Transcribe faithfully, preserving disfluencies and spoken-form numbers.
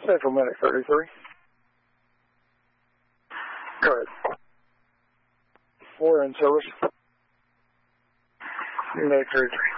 Central Medic thirty-three. Go ahead. Four in service. Medic thirty-three.